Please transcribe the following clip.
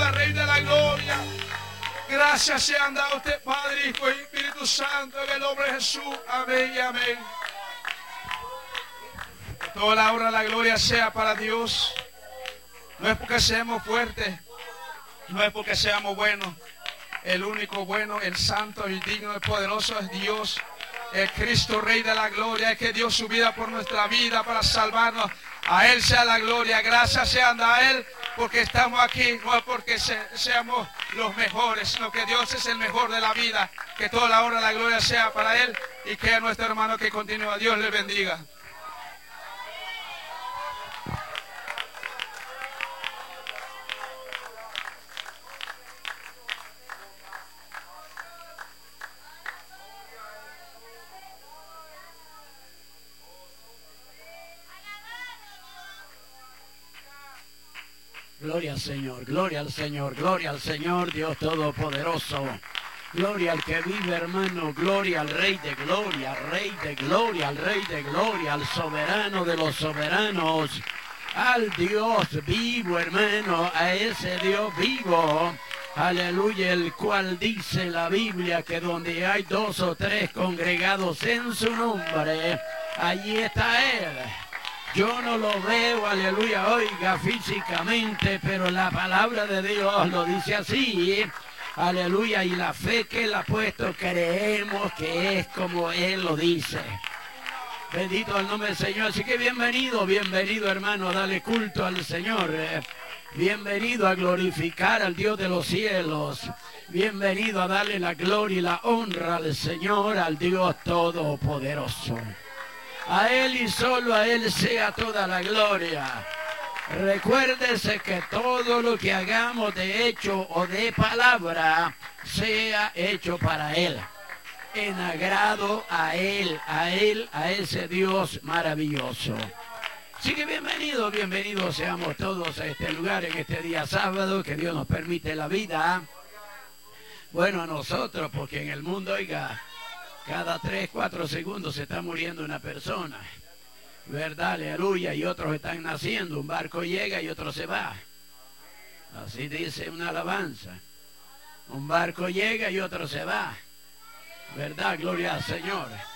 gloria, Rey de la gloria. Gracias sean dadas a usted, Padre, Hijo y Espíritu Santo, en el nombre de Jesús. Amén y amén. Que toda la honra y la gloria sea para Dios. No es porque seamos fuertes, no es porque seamos buenos. El único bueno, el santo, el digno, el poderoso es Dios. El Cristo, Rey de la gloria, es que dio su vida por nuestra vida para salvarnos. A Él sea la gloria, gracias sean a Él, porque estamos aquí, no es porque seamos los mejores, sino que Dios es el mejor de la vida. Que toda la honra y la gloria sea para Él y que a nuestro hermano que continúa, Dios le bendiga. Gloria al Señor, gloria al Señor, gloria al Señor, Dios Todopoderoso. Gloria al que vive, hermano, gloria al Rey de gloria, Rey de gloria, al Rey de gloria, al soberano de los soberanos, al Dios vivo, hermano, a ese Dios vivo. Aleluya, el cual dice la Biblia que donde hay 2 o 3 congregados en su nombre, allí está Él. Yo no lo veo, aleluya, oiga, físicamente, pero la palabra de Dios lo dice así, aleluya, y la fe que Él ha puesto creemos que es como Él lo dice. Bendito el nombre del Señor. Así que bienvenido, bienvenido, hermano, dale culto al Señor. Bienvenido a glorificar al Dios de los cielos. Bienvenido a darle la gloria y la honra al Señor, al Dios Todopoderoso. A Él y solo a Él sea toda la gloria. Recuérdese que todo lo que hagamos de hecho o de palabra sea hecho para Él, en agrado a Él, a ese Dios maravilloso. Así que bienvenidos seamos todos a este lugar en este día sábado que Dios nos permite la vida. Bueno, a nosotros, porque en el mundo, oiga, cada 3, 4 segundos se está muriendo una persona, ¿verdad? Aleluya, y otros están naciendo, un barco llega y otro se va. Así dice una alabanza. Un barco llega y otro se va, ¿verdad? Gloria al Señor.